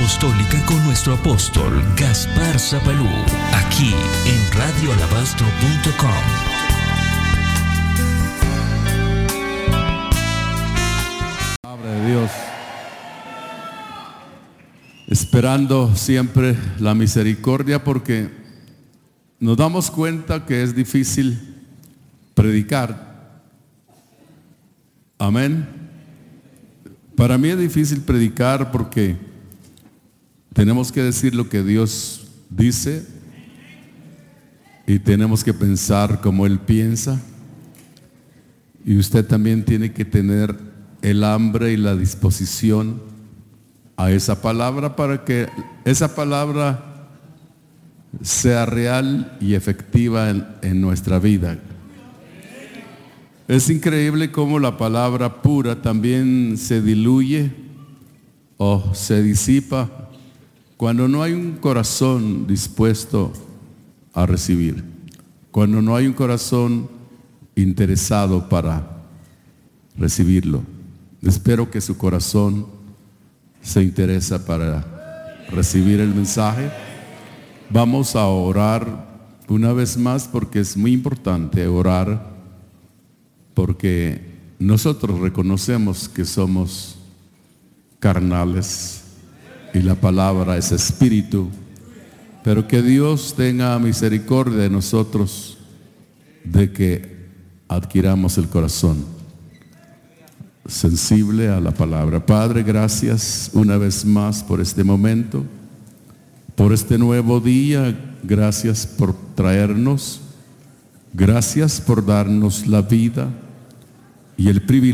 Apostólica con nuestro apóstol Gaspar Zapalú, aquí en radioalabastro.com. Palabra de Dios. Esperando siempre la misericordia, porque nos damos cuenta que es difícil predicar. Amén. Para mí es difícil predicar porque tenemos que decir lo que Dios dice y tenemos que pensar como Él piensa, y usted también tiene que tener el hambre y la disposición a esa palabra para que esa palabra sea real y efectiva en nuestra vida. Es increíble cómo la palabra pura también se diluye o se disipa cuando no hay un corazón dispuesto a recibir, cuando no hay un corazón interesado para recibirlo. Espero que su corazón se interesa para recibir el mensaje. Vamos a orar una vez más, porque es muy importante orar, porque nosotros reconocemos que somos carnales y la palabra es espíritu, pero que Dios tenga misericordia de nosotros, de que adquiramos el corazón sensible a la palabra. Padre, gracias una vez más por este momento, por este nuevo día. Gracias por traernos, gracias por darnos la vida y el privilegio